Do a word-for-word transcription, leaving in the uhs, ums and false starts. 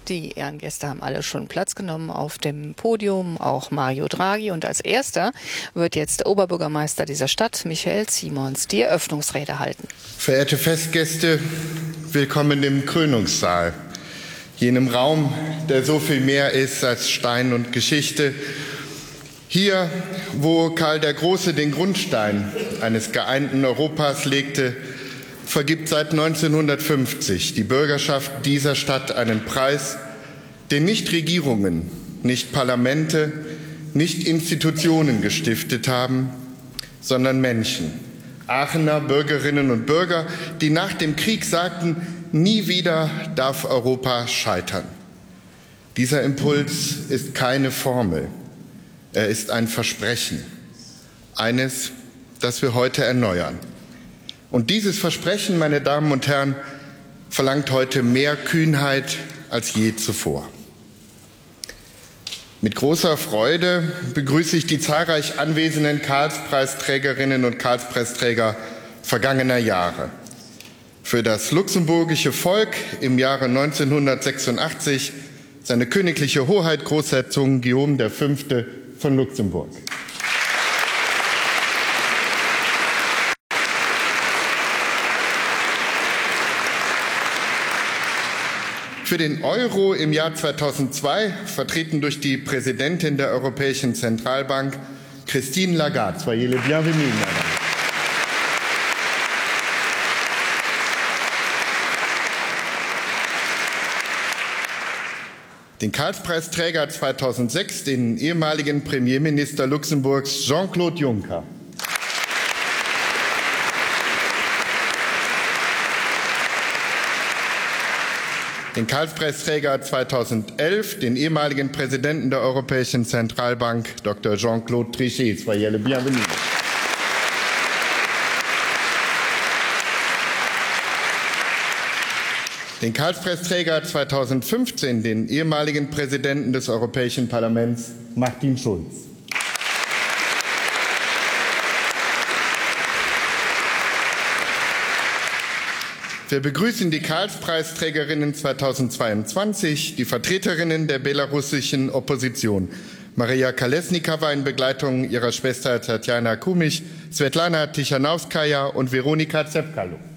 Die Ehrengäste haben alle schon Platz genommen auf dem Podium, auch Mario Draghi. Und als erster wird jetzt der Oberbürgermeister dieser Stadt, Michael Simons, die Eröffnungsrede halten. Verehrte Festgäste, willkommen im Krönungssaal, jenem Raum, der so viel mehr ist als Stein und Geschichte. Hier, wo Karl der Große den Grundstein eines geeinten Europas legte, vergibt seit neunzehnhundertfünfzig die Bürgerschaft dieser Stadt einen Preis, den nicht Regierungen, nicht Parlamente, nicht Institutionen gestiftet haben, sondern Menschen, Aachener Bürgerinnen und Bürger, die nach dem Krieg sagten, nie wieder darf Europa scheitern. Dieser Impuls ist keine Formel, er ist ein Versprechen, eines, das wir heute erneuern. Und dieses Versprechen, meine Damen und Herren, verlangt heute mehr Kühnheit als je zuvor. Mit großer Freude begrüße ich die zahlreich anwesenden Karlspreisträgerinnen und Karlspreisträger vergangener Jahre. Für das luxemburgische Volk im Jahre neunzehnhundertsechsundachtzig seine königliche Hoheit Großherzog Guillaume der Fünfte von Luxemburg. Für den Euro im Jahr zweitausendzwei, vertreten durch die Präsidentin der Europäischen Zentralbank, Christine Lagarde. Soyez les bienvenus, madame. Den Karlspreisträger zweitausendsechs, den ehemaligen Premierminister Luxemburgs Jean-Claude Juncker. Den Karlspreisträger zweitausendelf, den ehemaligen Präsidenten der Europäischen Zentralbank, Doktor Jean-Claude Trichet. Soyez le bienvenu. Den Karlspreisträger zweitausendfünfzehn, den ehemaligen Präsidenten des Europäischen Parlaments, Martin Schulz. Wir begrüßen die Karlspreisträgerinnen zweitausendzweiundzwanzig, die Vertreterinnen der belarussischen Opposition, Maria Kolesnikowa in Begleitung ihrer Schwester Tatjana Kumich, Svetlana Tichanowskaja und Veronika Zepkalo.